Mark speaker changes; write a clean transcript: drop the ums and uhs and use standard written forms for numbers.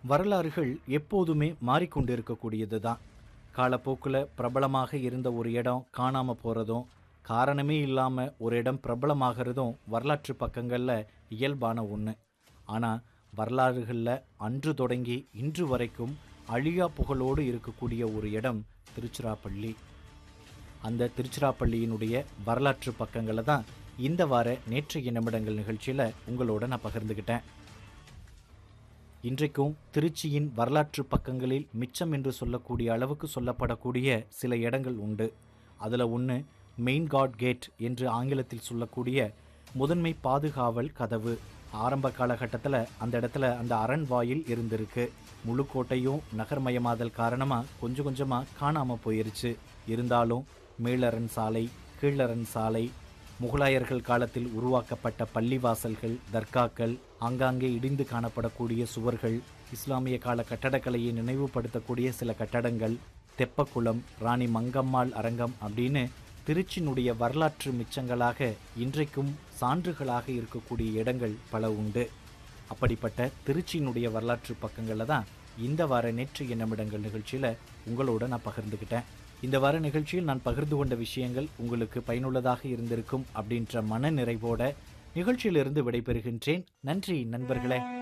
Speaker 1: வரலாறுகள் எப்போதுமே மாறிக்கொண்டிருக்கக்கூடியது தான். காலப்போக்கில் பிரபலமாக இருந்த ஒரு இடம் காணாமல் போகிறதும், காரணமே இல்லாமல் ஒரு இடம் பிரபலமாகிறதும் வரலாற்று பக்கங்களில் இயல்பான ஒன்று. ஆனால் வரலாறுகளில் அன்று தொடங்கி இன்று வரைக்கும் அழியா புகழோடு இருக்கக்கூடிய ஒரு இடம் திருச்சிராப்பள்ளி. அந்த திருச்சிராப்பள்ளியினுடைய வரலாற்று பக்கங்களை தான் இந்த வார நேற்றைய நிமிடங்கள் நிகழ்ச்சியில் உங்களோட நான் பகிர்ந்துக்கிட்டேன். இன்றைக்கும் திருச்சியின் வரலாற்று பக்கங்களில் மிச்சம் என்று சொல்லக்கூடிய அளவுக்கு சொல்லப்படக்கூடிய சில இடங்கள் உண்டு. அதில் ஒன்று மெயின் காட் கேட் என்று ஆங்கிலத்தில் சொல்லக்கூடிய முதன்மை பாதுகாவல் கதவு. ஆரம்ப காலகட்டத்தில் அந்த இடத்துல அந்த அரண் வாயில் இருந்திருக்கு. முழு கோட்டையும் நகர்மயமாதல் காரணமாக கொஞ்சம் கொஞ்சமாக காணாமல் போயிருச்சு. இருந்தாலும் மேலரண் சாலை, கீழரண் சாலை, முகலாயர்கள் காலத்தில் உருவாக்கப்பட்ட பள்ளிவாசல்கள், தர்காக்கள், ஆங்காங்கே இடிந்து காணப்படக்கூடிய சுவர்கள், இஸ்லாமிய கால கட்டடக்கலையை நினைவுபடுத்தக்கூடிய சில கட்டடங்கள், தெப்பக்குளம், ராணி மங்கம்மாள் அரங்கம் அப்படின்னு திருச்சியினுடைய வரலாற்று மிச்சங்களாக இன்றைக்கும் சான்றுகளாக இருக்கக்கூடிய இடங்கள் பல உண்டு. அப்படிப்பட்ட திருச்சியினுடைய வரலாற்று பக்கங்களில் தான் இந்த வார நேற்றைய நிமிடங்கள் நிகழ்ச்சியில் உங்களோட நான் பகிர்ந்துக்கிட்டேன். இந்த வார நிகழ்ச்சியில் நான் பகிர்ந்து கொண்ட விஷயங்கள் உங்களுக்கு பயனுள்ளதாக இருந்திருக்கும் அப்படின்ற மன நிறைவோட நிகழ்ச்சியிலிருந்து விடைபெறுகின்றேன். நன்றி நண்பர்களே.